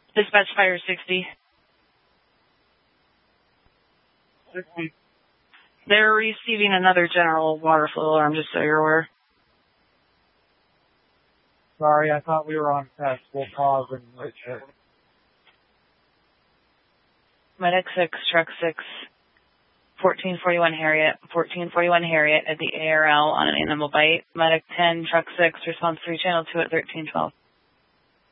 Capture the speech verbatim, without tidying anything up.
Dispatch fire sixty. sixty. They're receiving another general water flow alarm, just so you're aware. Sorry, I thought we were on test. We'll pause and wait check. Medic six, truck six, fourteen forty-one Harriet, fourteen forty-one Harriet at the A R L on an animal bite. Medic ten, truck six, response three, channel two at thirteen twelve.